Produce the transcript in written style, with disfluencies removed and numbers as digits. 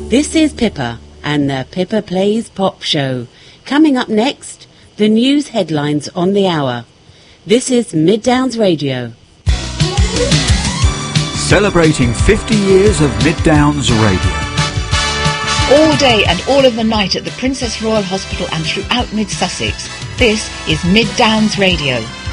This is Pippa and the Pippa Plays Pop Show. Coming up next, the news headlines on the hour. This is Mid Downs Radio. Celebrating 50 years of Mid Downs Radio. All day and all of the night at the Princess Royal Hospital and throughout Mid Sussex. This is Mid Downs Radio.